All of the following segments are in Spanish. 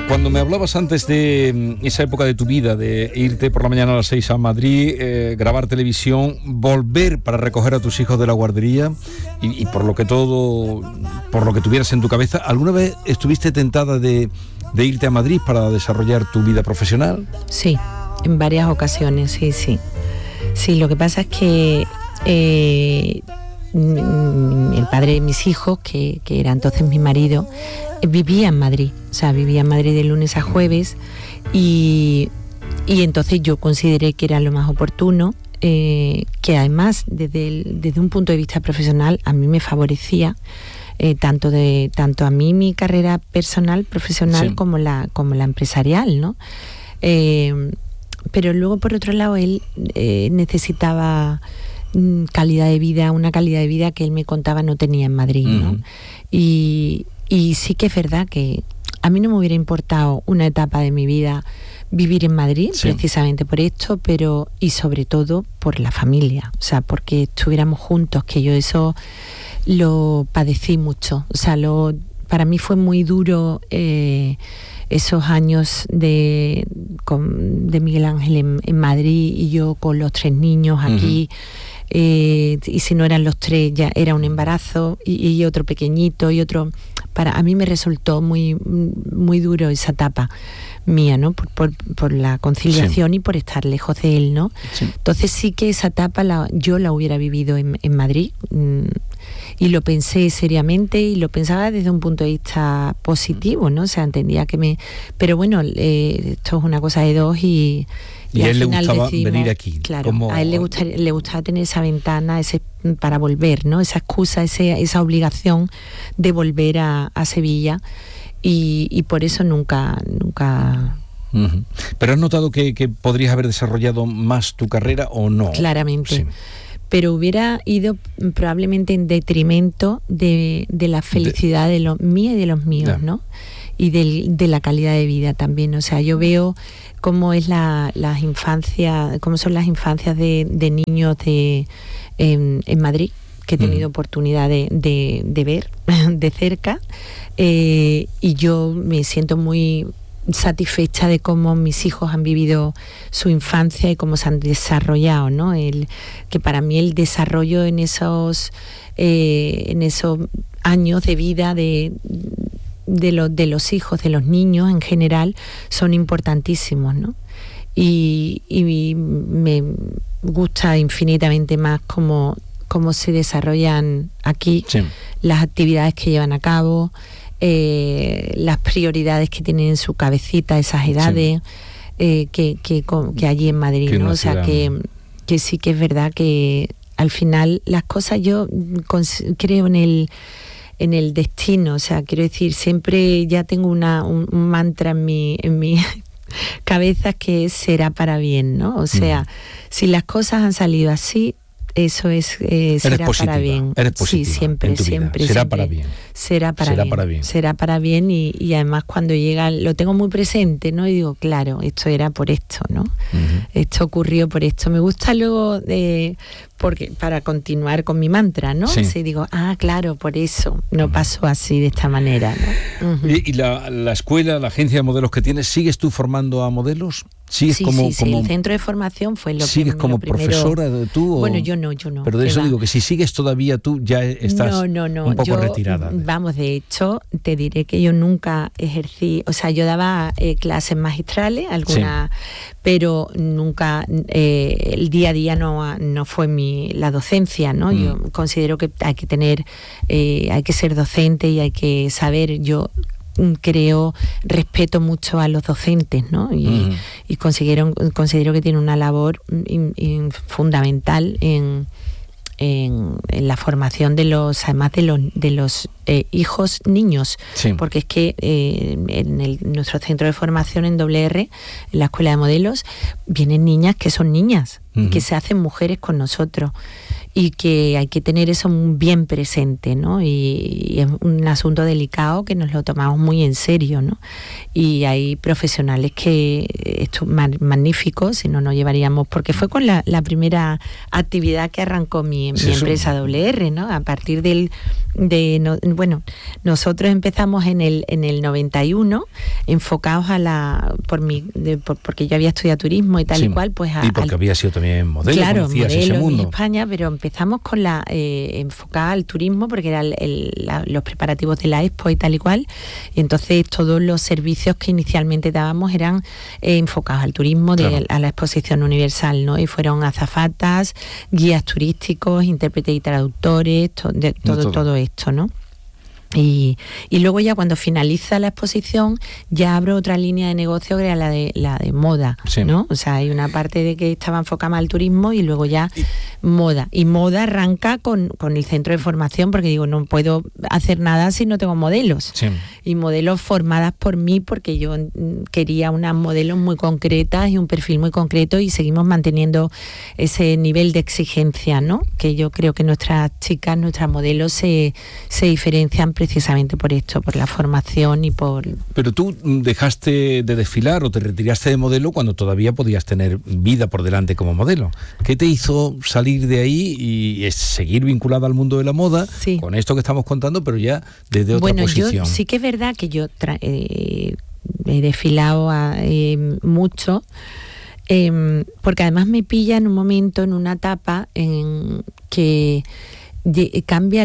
Cuando me hablabas antes de esa época de tu vida, de irte por la mañana a las 6 a Madrid, grabar televisión, volver para recoger a tus hijos de la guardería y por lo que tuvieras en tu cabeza, ¿alguna vez estuviste tentada de irte a Madrid para desarrollar tu vida profesional? Sí, en varias ocasiones, sí. Sí, lo que pasa es que el padre de mis hijos, que era entonces mi marido, vivía en Madrid, vivía en Madrid de lunes a jueves y entonces yo consideré que era lo más oportuno, que además desde un punto de vista profesional a mí me favorecía tanto a mí mi carrera personal, profesional, sí, como la empresarial, ¿no? Pero luego por otro lado él necesitaba calidad de vida, una calidad de vida que él me contaba no tenía en Madrid, ¿no? Y sí que es verdad que a mí no me hubiera importado una etapa de mi vida vivir en Madrid, sí, precisamente por esto, pero y sobre todo por la familia, porque estuviéramos juntos, que yo eso lo padecí mucho, para mí fue muy duro esos años de Miguel Ángel en Madrid y yo con los 3 niños aquí. Y si no eran los 3 ya era un embarazo y otro pequeñito y otro. A mí me resultó muy, muy duro esa etapa mía, ¿no? Por la conciliación, sí, y por estar lejos de él, ¿no? Sí. Entonces sí que esa etapa yo la hubiera vivido en Madrid, y lo pensé seriamente y lo pensaba desde un punto de vista positivo, ¿no? Entendía que pero bueno, esto es una cosa de dos y a él le gustaba venir aquí. Claro, a él le gustaba tener esa ventana para volver, ¿no? Esa excusa, esa obligación de volver a Sevilla y por eso nunca. Uh-huh. ¿Pero has notado que podrías haber desarrollado más tu carrera o no? Claramente. Sí. Pero hubiera ido probablemente en detrimento de la felicidad de los míos y de los míos, ¿no? Y de la calidad de vida también. Yo veo cómo es las infancias, cómo son las infancias de niños en Madrid, que he tenido oportunidad de ver de cerca, y yo me siento muy satisfecha de cómo mis hijos han vivido su infancia y cómo se han desarrollado, ¿no? Que para mí el desarrollo en esos años de vida de los hijos, de los niños en general, son importantísimos, ¿no? Y me gusta infinitamente más cómo se desarrollan aquí, sí, las actividades que llevan a cabo, las prioridades que tienen en su cabecita esas edades, sí, que allí en Madrid, ¿no? Que sí que es verdad que al final las cosas, yo creo en el destino, quiero decir, siempre ya tengo un mantra en mi cabeza que será para bien, ¿no? Si las cosas han salido así, eso es será para bien. Eres positiva, sí, siempre será para bien. Será para bien y además cuando llega lo tengo muy presente, ¿no? Y digo, claro, esto era por esto, ¿no? Uh-huh. Esto ocurrió por esto. Me gusta luego porque para continuar con mi mantra, ¿no? Sí. Digo, claro, por eso no pasó así de esta manera, ¿no? Uh-huh. ¿Y la escuela, la agencia de modelos que tienes, sigues tú formando a modelos? ¿Sigues sí, como el centro de formación fue lo ¿Sigues como primero. Profesora tú? Bueno, yo no. Pero de eso digo, que si sigues todavía tú ya estás un poco retirada. Vamos, de hecho, te diré que yo nunca ejercí, yo daba clases magistrales, algunas, sí, pero nunca, el día a día no fue la docencia, ¿no? Yo considero que hay que ser docente y hay que saber, yo respeto mucho a los docentes, ¿no? Y considero que tienen una labor fundamental en la formación además de los hijos niños, sí, porque es que en nuestro centro de formación en WR, en la Escuela de Modelos, vienen niñas que son niñas, que se hacen mujeres con nosotros. y que hay que tener eso bien presente, ¿no? Y es un asunto delicado que nos lo tomamos muy en serio, ¿no? Y hay profesionales que esto magníficos, si no nos llevaríamos, porque fue con la primera actividad que arrancó mi empresa WR, ¿no? A partir nosotros empezamos en el 91, enfocados porque yo había estudiado turismo y tal y cual, pues y porque había sido también modelo, claro, conocías ese mundo en España, pero empezamos con la enfocada al turismo, porque eran los preparativos de la Expo y tal y cual, y entonces todos los servicios que inicialmente dábamos eran enfocados al turismo, a la exposición universal, ¿no? Y fueron azafatas, guías turísticos, intérpretes y traductores, todo esto, ¿no? Y luego ya cuando finaliza la exposición ya abro otra línea de negocio que era la de moda, ¿no? O sea, hay una parte de que estaba enfocada al turismo y luego ya moda. Y moda arranca con el centro de formación, porque digo, no puedo hacer nada si no tengo modelos. Sí. Y modelos formadas por mí, porque yo quería unas modelos muy concretas y un perfil muy concreto, y seguimos manteniendo ese nivel de exigencia, ¿no? Que yo creo que nuestras chicas, nuestras modelos se diferencian precisamente por esto, por la formación y por... Pero tú dejaste de desfilar o te retiraste de modelo cuando todavía podías tener vida por delante como modelo. ¿Qué te hizo salir de ahí y seguir vinculada al mundo de la moda, con esto que estamos contando, pero ya desde otra posición? Yo sí que es verdad que yo he desfilado mucho, porque además me pilla en un momento, en una etapa en que cambia.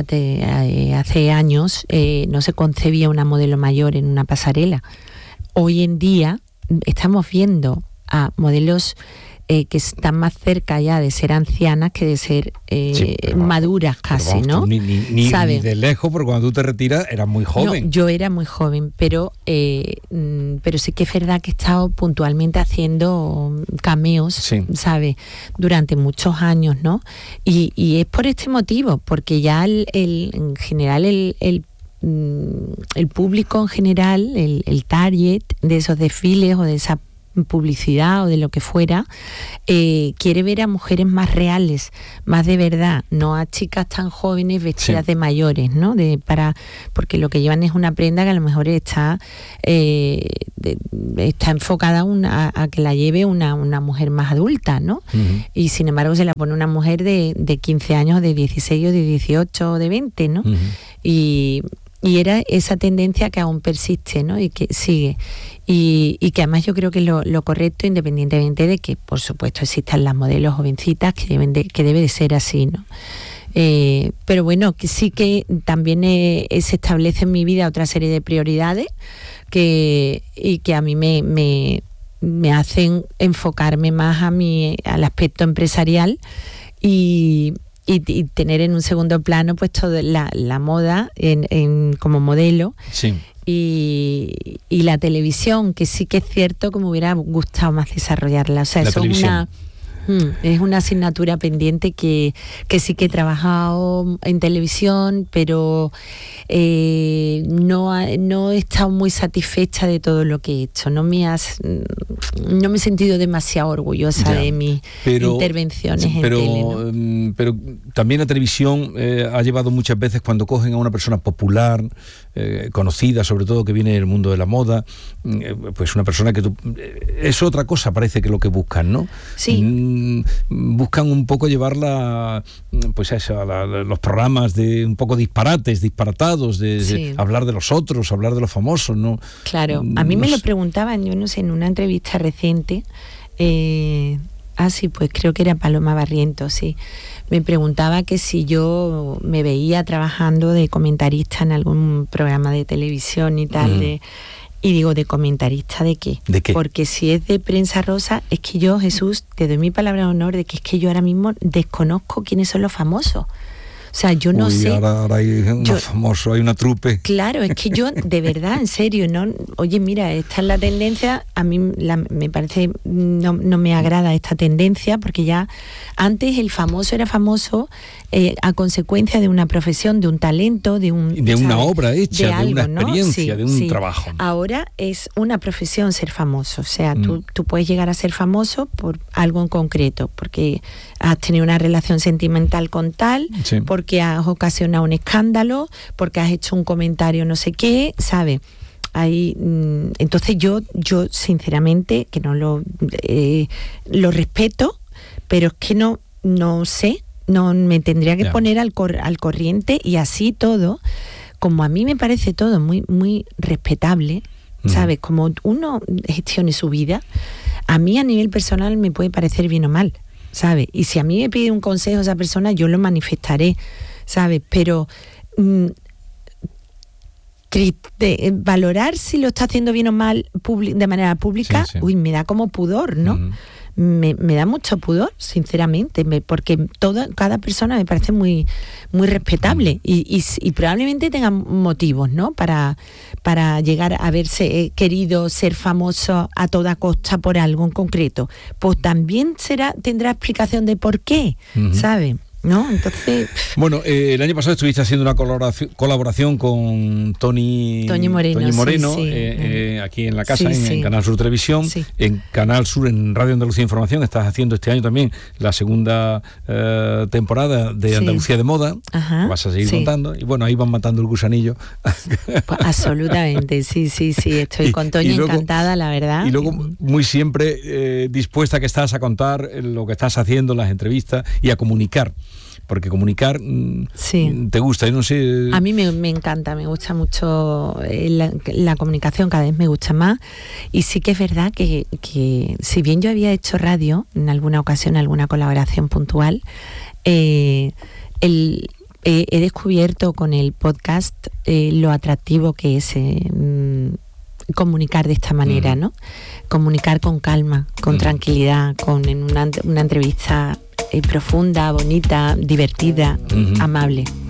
Hace años no se concebía una modelo mayor en una pasarela. Hoy en día estamos viendo a modelos que están más cerca ya de ser ancianas que de ser maduras casi, ¿no? Ni de lejos, porque cuando tú te retiras eras muy joven. No, yo era muy joven, pero sí que es verdad que he estado puntualmente haciendo cameos, ¿sabes? Durante muchos años, ¿no? Y es por este motivo, porque ya en general el público en general, el target de esos desfiles o de esa publicidad o de lo que fuera, quiere ver a mujeres más reales, más de verdad, no a chicas tan jóvenes vestidas de mayores, ¿no? Porque lo que llevan es una prenda que a lo mejor está enfocada a que la lleve una mujer más adulta, ¿no? Uh-huh. Y sin embargo se la pone una mujer de 15 años, de 16 o de 18 o de 20, ¿no? Uh-huh. Y era esa tendencia que aún persiste, ¿no? Y que sigue. Y que además yo creo que lo correcto, independientemente de que, por supuesto, existan las modelos jovencitas, que debe de ser así, ¿no? Pero bueno, que sí que también se establece en mi vida otra serie de prioridades y que a mí me hacen enfocarme más al aspecto empresarial y tener en un segundo plano pues toda la moda como modelo. Sí. Y la televisión, que sí que es cierto que me hubiera gustado más desarrollarla. O sea, eso es una asignatura pendiente que sí que he trabajado en televisión, pero no he estado muy satisfecha de todo lo que he hecho. No me he sentido demasiado orgullosa de mis intervenciones en tele, ¿no? Pero también la televisión ha llevado muchas veces, cuando cogen a una persona popular, conocida, sobre todo que viene del mundo de la moda, pues una persona que es otra cosa, parece que lo que buscan, ¿no? Sí. Buscan un poco llevarla pues a los programas de un poco disparatados, de hablar de los otros, hablar de los famosos, ¿no? Claro, a mí me lo preguntaban, yo no sé, en una entrevista reciente, pues creo que era Paloma Barrientos, sí. Me preguntaba que si yo me veía trabajando de comentarista en algún programa de televisión y tal, y digo, ¿de comentarista de qué? ¿De qué? Porque si es de prensa rosa, es que yo, Jesús, te doy mi palabra de honor de que es que yo ahora mismo desconozco quiénes son los famosos. O sea, yo no sé. Ahora hay famoso, hay una trupe. Claro, es que yo, de verdad, en serio, no. Oye, mira, esta es la tendencia. A mí me parece, no me agrada esta tendencia, porque ya antes el famoso era famoso a consecuencia de una profesión, de un talento, de una obra hecha, de algo, una experiencia, ¿no? de un trabajo. Ahora es una profesión ser famoso, o sea, tú puedes llegar a ser famoso por algo en concreto, porque has tenido una relación sentimental con tal, porque has ocasionado un escándalo, porque has hecho un comentario no sé qué, ¿sabes? Ahí, entonces yo sinceramente que no lo respeto, pero es que no sé, no me tendría que poner al corriente, y así todo, como a mí me parece todo muy, muy respetable, ¿sabes? Como uno gestione su vida, a mí a nivel personal me puede parecer bien o mal, ¿sabes? Y si a mí me pide un consejo esa persona, yo lo manifestaré, ¿sabes? Pero valorar si lo está haciendo bien o mal de manera pública, uy, me da como pudor, ¿no? Me da mucho pudor, sinceramente, porque cada persona me parece muy, muy respetable y probablemente tenga motivos, ¿no? Para llegar a haberse querido ser famoso a toda costa por algo en concreto. Pues también tendrá explicación de por qué, ¿sabes? ¿No? Entonces... Bueno, el año pasado estuviste haciendo una colaboración con Tony Moreno, aquí en la casa, en Canal Sur Televisión, en Canal Sur, en Radio Andalucía Información. Estás haciendo este año también la segunda temporada de Andalucía de Moda. Vas a seguir contando. Y bueno, ahí van matando el gusanillo. Pues absolutamente, sí. Estoy con Toñi encantada, la verdad. Y luego muy siempre dispuesta que estás a contar lo que estás haciendo, las entrevistas y a comunicar. Porque comunicar te gusta, yo no sé... A mí me encanta, me gusta mucho la comunicación, cada vez me gusta más. Y sí que es verdad que si bien yo había hecho radio en alguna ocasión, alguna colaboración puntual, he descubierto con el podcast lo atractivo que es comunicar de esta manera, ¿no? Comunicar con calma, con tranquilidad, en una entrevista profunda, bonita, divertida, amable.